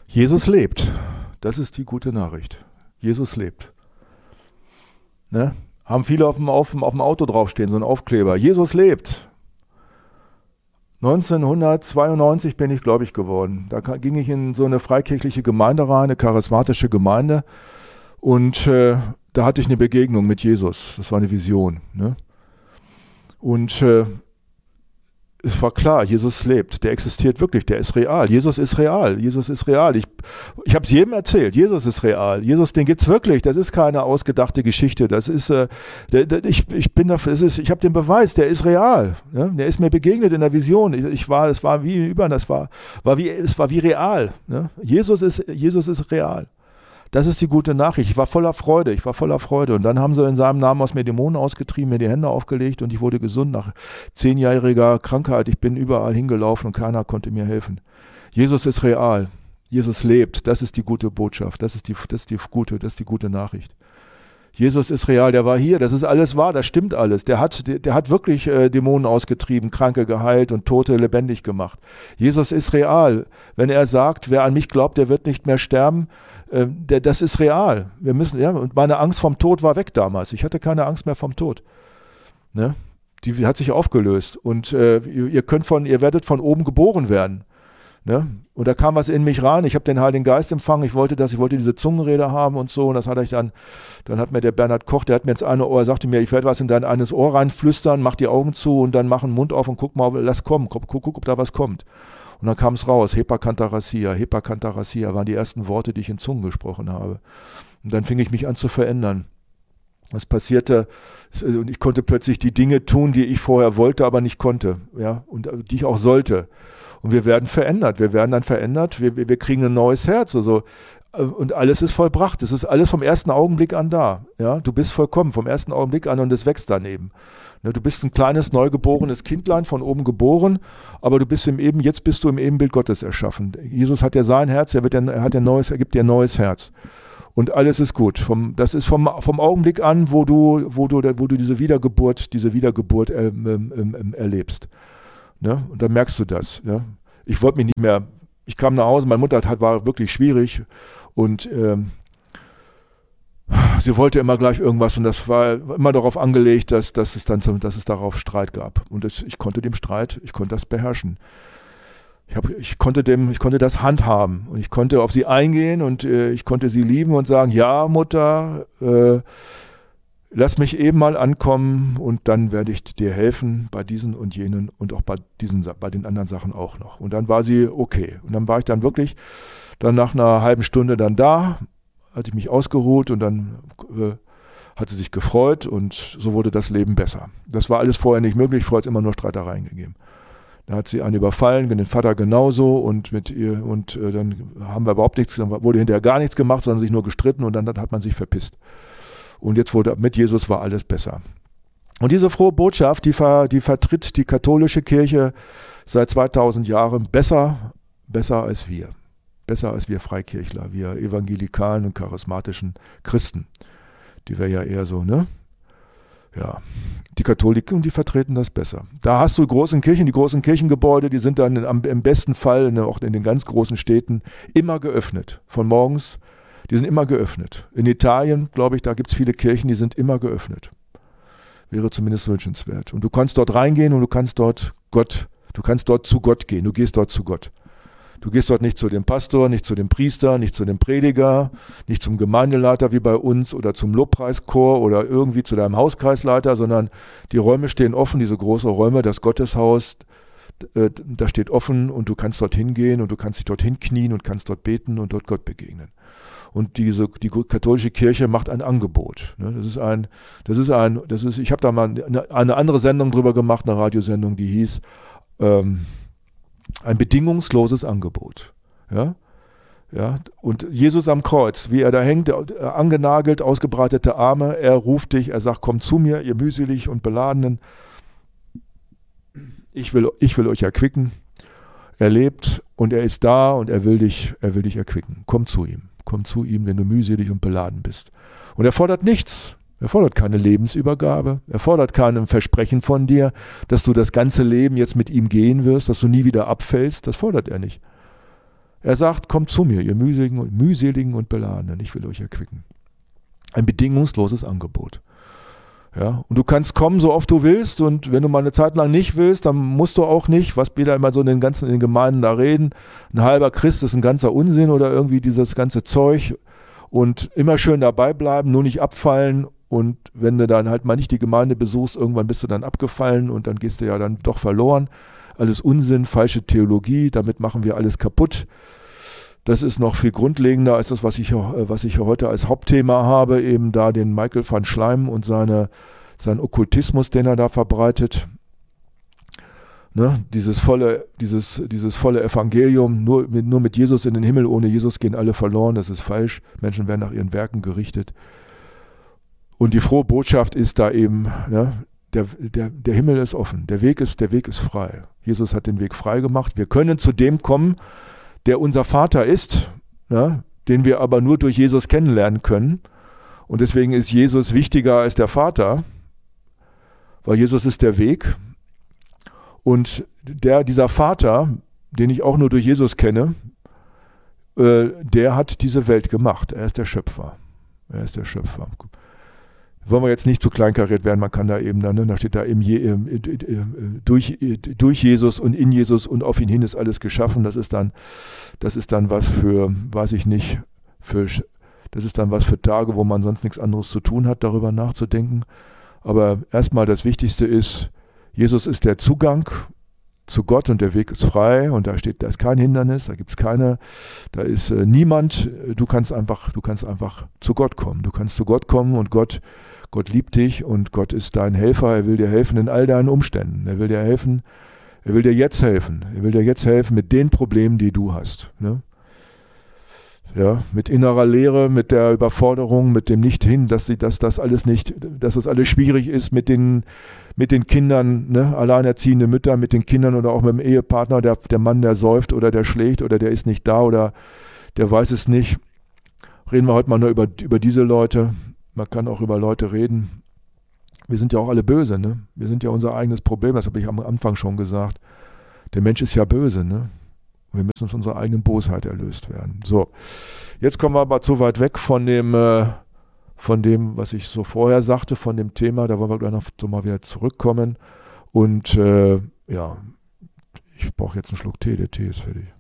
Jesus lebt. Das ist die gute Nachricht. Jesus lebt. Ne? Haben viele auf dem Auto draufstehen, so ein Aufkleber. Jesus lebt. 1992 bin ich gläubig geworden. Da ging ich in so eine freikirchliche Gemeinde rein, eine charismatische Gemeinde. Und da hatte ich eine Begegnung mit Jesus. Das war eine Vision. Ne? Und es war klar, Jesus lebt, der existiert wirklich, der ist real. Jesus ist real, Jesus ist real. Ich habe es jedem erzählt, Jesus ist real. Jesus, den gibt es wirklich, das ist keine ausgedachte Geschichte. Das ist, ich bin dafür, ich habe den Beweis, der ist real. Ne? Der ist mir begegnet in der Vision. Es war wie real. Ne? Jesus ist real. Das ist die gute Nachricht. Ich war voller Freude. Und dann haben sie in seinem Namen aus mir Dämonen ausgetrieben, mir die Hände aufgelegt und ich wurde gesund nach 10-jähriger Krankheit. Ich bin überall hingelaufen und keiner konnte mir helfen. Jesus ist real. Jesus lebt. Das ist die gute Botschaft. Das ist die gute Nachricht. Jesus ist real, der war hier, das ist alles wahr, das stimmt alles. Der hat wirklich Dämonen ausgetrieben, Kranke geheilt und Tote lebendig gemacht. Jesus ist real. Wenn er sagt, wer an mich glaubt, der wird nicht mehr sterben, das ist real. Und meine Angst vom Tod war weg damals. Ich hatte keine Angst mehr vom Tod. Ne? Die hat sich aufgelöst. Und ihr werdet von oben geboren werden. Ne? Und da kam was in mich rein. Ich habe den Heiligen Geist empfangen. Ich wollte diese Zungenrede haben und so. Und das hatte ich dann hat mir der Bernhard Koch, der hat mir ins eine Ohr, sagte mir, ich werde was in dein eines Ohr reinflüstern, mach die Augen zu und dann mach den Mund auf und guck mal, lass kommen. Guck, ob da was kommt. Und dann kam es raus, Hepakantarasia waren die ersten Worte, die ich in Zungen gesprochen habe. Und dann fing ich mich an zu verändern. Was passierte, und ich konnte plötzlich die Dinge tun, die ich vorher wollte, aber nicht konnte, ja, und die ich auch sollte. Und wir werden verändert, wir kriegen ein neues Herz, also, und alles ist vollbracht, es ist alles vom ersten Augenblick an da, ja, du bist vollkommen vom ersten Augenblick an und es wächst daneben. Ne, du bist ein kleines, neugeborenes Kindlein, von oben geboren, aber jetzt bist du im Ebenbild Gottes erschaffen. Jesus hat ja sein Herz, er gibt dir ein neues Herz. Und alles ist gut. Das ist vom Augenblick an, wo du diese Wiedergeburt erlebst. Ne? Und dann merkst du das. Ja? Ich kam nach Hause, meine Mutter war wirklich schwierig und sie wollte immer gleich irgendwas und das war immer darauf angelegt, dass es darauf Streit gab. Und ich konnte das beherrschen. Ich konnte das handhaben und ich konnte auf sie eingehen und ich konnte sie lieben und sagen, ja Mutter, lass mich eben mal ankommen und dann werde ich dir helfen bei diesen und jenen und auch bei den anderen Sachen auch noch. Und dann war sie okay. Und dann war ich dann wirklich nach einer halben Stunde dann da, hatte ich mich ausgeruht und dann hat sie sich gefreut und so wurde das Leben besser. Das war alles vorher nicht möglich, vorher hat es immer nur Streitereien gegeben. Da hat sie einen überfallen, den Vater genauso und mit ihr und dann haben wir überhaupt nichts, dann wurde hinterher gar nichts gemacht, sondern sich nur gestritten und dann hat man sich verpisst. Und jetzt mit Jesus war alles besser. Und diese frohe Botschaft, die vertritt die katholische Kirche seit 2000 Jahren besser als wir. Besser als wir Freikirchler, wir evangelikalen und charismatischen Christen. Die wäre ja eher so, ne? Ja, die Katholiken, die vertreten das besser. Da hast du die großen Kirchengebäude, die sind dann im besten Fall, auch in den ganz großen Städten, immer geöffnet. Von morgens, die sind immer geöffnet. In Italien, glaube ich, da gibt es viele Kirchen, die sind immer geöffnet. Wäre zumindest wünschenswert. Und du kannst dort reingehen und du kannst dort zu Gott gehen. Du gehst dort zu Gott. Du gehst dort nicht zu dem Pastor, nicht zu dem Priester, nicht zu dem Prediger, nicht zum Gemeindeleiter wie bei uns oder zum Lobpreischor oder irgendwie zu deinem Hauskreisleiter, sondern die Räume stehen offen, diese großen Räume, das Gotteshaus, da steht offen und du kannst dort hingehen und du kannst dich dort hinknien und kannst dort beten und dort Gott begegnen. Und die katholische Kirche macht ein Angebot. Ich habe da mal eine andere Sendung drüber gemacht, eine Radiosendung, die hieß ein bedingungsloses Angebot. Ja? Ja? Und Jesus am Kreuz, wie er da hängt, angenagelt, ausgebreitete Arme, er ruft dich, er sagt, komm zu mir, ihr mühselig und Beladenen, ich will euch erquicken. Er lebt und er ist da und er will dich erquicken. Komm zu ihm, wenn du mühselig und beladen bist. Und er fordert nichts. Er fordert keine Lebensübergabe, er fordert kein Versprechen von dir, dass du das ganze Leben jetzt mit ihm gehen wirst, dass du nie wieder abfällst, das fordert er nicht. Er sagt, kommt zu mir, ihr mühseligen und Beladenen, ich will euch erquicken. Ein bedingungsloses Angebot. Ja, und du kannst kommen, so oft du willst, und wenn du mal eine Zeit lang nicht willst, dann musst du auch nicht, was wir da immer so in den Gemeinden da reden, ein halber Christ ist ein ganzer Unsinn oder irgendwie dieses ganze Zeug, und immer schön dabei bleiben, nur nicht abfallen, und wenn du dann halt mal nicht die Gemeinde besuchst, irgendwann bist du dann abgefallen und dann gehst du ja dann doch verloren. Alles Unsinn, falsche Theologie, damit machen wir alles kaputt. Das ist noch viel grundlegender als das, was ich heute als Hauptthema habe, eben da den Michael van Schleim und seinen Okkultismus, den er da verbreitet. Ne? Dieses volle Evangelium, nur mit Jesus in den Himmel, ohne Jesus gehen alle verloren, das ist falsch. Menschen werden nach ihren Werken gerichtet. Und die frohe Botschaft ist da eben, ne? Der Himmel ist offen, der Weg ist frei. Jesus hat den Weg frei gemacht. Wir können zu dem kommen, der unser Vater ist, ne, den wir aber nur durch Jesus kennenlernen können. Und deswegen ist Jesus wichtiger als der Vater, weil Jesus ist der Weg. Und dieser Vater, den ich auch nur durch Jesus kenne, der hat diese Welt gemacht. Er ist der Schöpfer. Wollen wir jetzt nicht zu kleinkariert werden, man kann da eben dann, ne, da steht da eben durch Jesus und in Jesus und auf ihn hin ist alles geschaffen. Das ist dann was für, weiß ich nicht, das ist dann was für Tage, wo man sonst nichts anderes zu tun hat, darüber nachzudenken. Aber erstmal das Wichtigste ist, Jesus ist der Zugang zu Gott und der Weg ist frei, und da ist kein Hindernis, da gibt es da ist niemand, du kannst einfach zu Gott kommen. Du kannst zu Gott kommen, und Gott liebt dich, und Gott ist dein Helfer. Er will dir helfen in all deinen Umständen. Er will dir helfen. Er will dir jetzt helfen. Er will dir jetzt helfen mit den Problemen, die du hast. Ne? Ja, mit innerer Leere, mit der Überforderung, mit dem Nicht-Hin, dass das alles schwierig ist mit den Kindern, ne? Alleinerziehende Mütter mit den Kindern oder auch mit dem Ehepartner, der Mann, der säuft oder der schlägt oder der ist nicht da oder der weiß es nicht. Reden wir heute mal nur über diese Leute. Man kann auch über Leute reden. Wir sind ja auch alle böse, ne? Wir sind ja unser eigenes Problem, das habe ich am Anfang schon gesagt. Der Mensch ist ja böse, ne? Wir müssen von unserer eigenen Bosheit erlöst werden. So, jetzt kommen wir aber zu weit weg von dem, was ich so vorher sagte, von dem Thema. Da wollen wir gleich noch so mal wieder zurückkommen. Und ja, ich brauche jetzt einen Schluck Tee. Der Tee ist fertig.